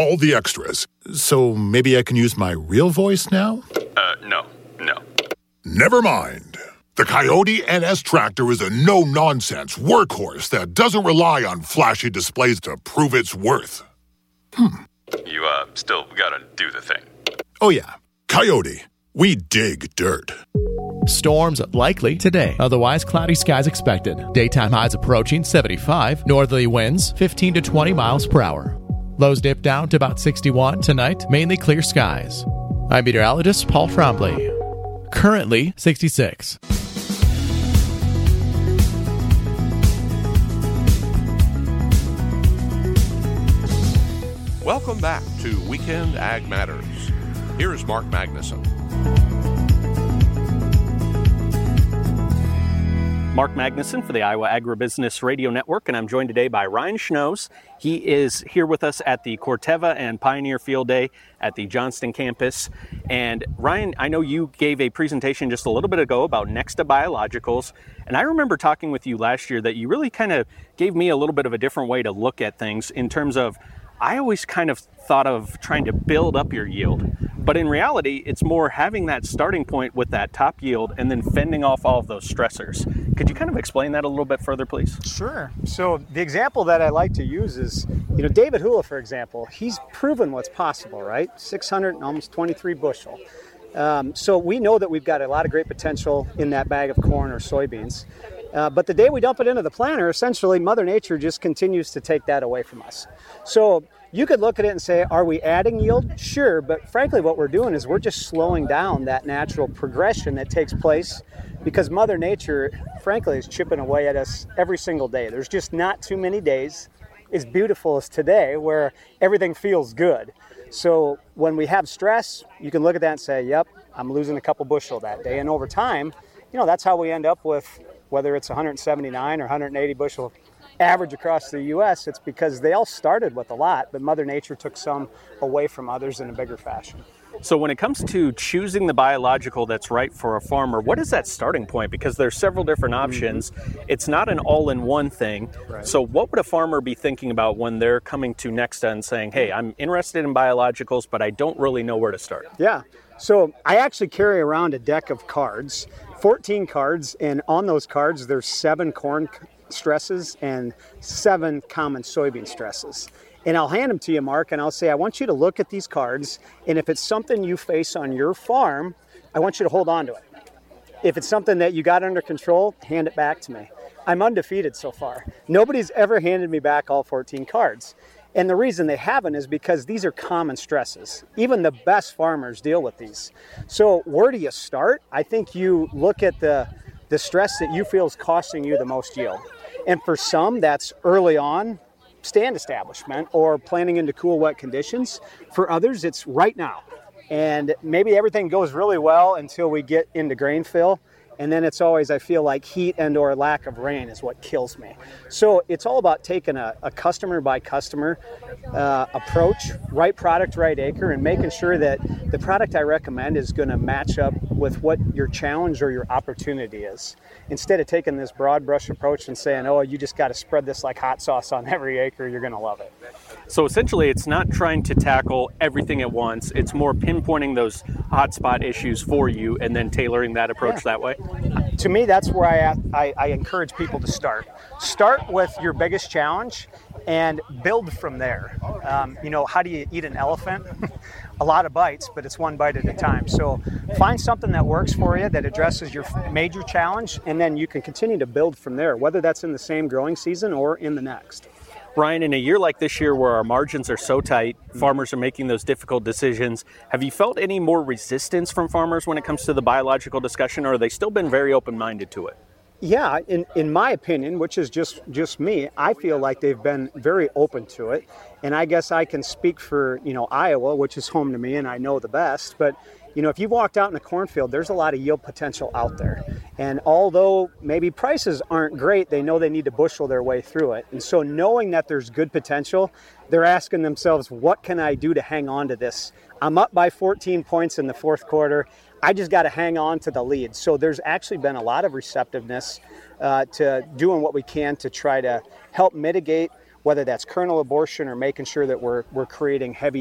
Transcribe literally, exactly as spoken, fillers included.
all the extras. So maybe I can use my real voice now? Uh, no, no. Never mind. The Coyote N S tractor is a no-nonsense workhorse that doesn't rely on flashy displays to prove its worth. Hmm. You, uh, still gotta do the thing. Oh yeah, Coyote. We dig dirt. Storms likely today. Otherwise, cloudy skies expected. Daytime highs approaching seventy-five. Northerly winds fifteen to twenty miles per hour. Lows dip down to about sixty-one. Tonight, mainly clear skies. I'm meteorologist Paul Trombley. Currently sixty-six. Welcome back to Weekend Ag Matters. Here is Mark Magnuson. Mark Magnuson for the Iowa Agribusiness Radio Network, and I'm joined today by Ryan Schnoes. He is here with us at the Corteva and Pioneer Field Day at the Johnston campus. And Ryan, I know you gave a presentation just a little bit ago about Nexta Biologicals, and I remember talking with you last year that you really kind of gave me a little bit of a different way to look at things in terms of I always kind of thought of trying to build up your yield, but in reality, it's more having that starting point with that top yield and then fending off all of those stressors. Could you kind of explain that a little bit further, please? Sure. So the example that I like to use is, you know, David Hula, for example, he's proven what's possible, right? six hundred and almost twenty-three bushel. Um, so we know that we've got a lot of great potential in that bag of corn or soybeans. Uh, but the day we dump it into the planter, essentially Mother Nature just continues to take that away from us. So you could look at it and say, are we adding yield? Sure, but frankly what we're doing is we're just slowing down that natural progression that takes place because Mother Nature, frankly, is chipping away at us every single day. There's just not too many days as beautiful as today where everything feels good. So when we have stress, you can look at that and say, yep, I'm losing a couple bushel that day. And over time, you know, that's how we end up with whether it's one hundred seventy-nine or one hundred eighty bushel average across the U S, it's because they all started with a lot, but Mother Nature took some away from others in a bigger fashion. So when it comes to choosing the biological that's right for a farmer, what is that starting point? Because there's several different options. Mm-hmm. It's not an all-in-one thing. Right. So what would a farmer be thinking about when they're coming to Nexta and saying, hey, I'm interested in biologicals, but I don't really know where to start? Yeah. So I actually carry around a deck of cards, fourteen cards, and on those cards there's seven corn stresses and seven common soybean stresses. And I'll hand them to you, Mark, and I'll say, I want you to look at these cards, and if it's something you face on your farm, I want you to hold on to it. If it's something that you got under control, hand it back to me. I'm undefeated so far. Nobody's ever handed me back all fourteen cards. And the reason they haven't is because these are common stresses. Even the best farmers deal with these. So where do you start? I think you look at the, the stress that you feel is costing you the most yield. And for some, that's early on stand establishment or planting into cool, wet conditions. For others, it's right now. And maybe everything goes really well until we get into grain fill. And then it's always, I feel like heat and or lack of rain is what kills me. So it's all about taking a, a customer by customer uh, approach, right product, right acre, and making sure that the product I recommend is going to match up with what your challenge or your opportunity is. Instead of taking this broad brush approach and saying, oh, you just got to spread this like hot sauce on every acre, you're going to love it. So essentially, it's not trying to tackle everything at once. It's more pinpointing those hotspot issues for you and then tailoring that approach yeah. that way. To me, that's where I, I, I encourage people to start. Start with your biggest challenge and build from there. Um, you know, how do you eat an elephant? A lot of bites, but it's one bite at a time. So find something that works for you, that addresses your major challenge, and then you can continue to build from there, whether that's in the same growing season or in the next. Ryan, in a year like this year where our margins are so tight, farmers are making those difficult decisions, have you felt any more resistance from farmers when it comes to the biological discussion, or have they still been very open-minded to it? Yeah, in, in my opinion, which is just, just me, I feel like they've been very open to it. And I guess I can speak for, you know, Iowa, which is home to me and I know the best. But, you know, if you've walked out in a cornfield, there's a lot of yield potential out there. And although maybe prices aren't great, they know they need to bushel their way through it. And so knowing that there's good potential, they're asking themselves, what can I do to hang on to this? I'm up by fourteen points in the fourth quarter. I just got to hang on to the lead. So there's actually been a lot of receptiveness uh, to doing what we can to try to help mitigate whether that's kernel abortion or making sure that we're, we're creating heavy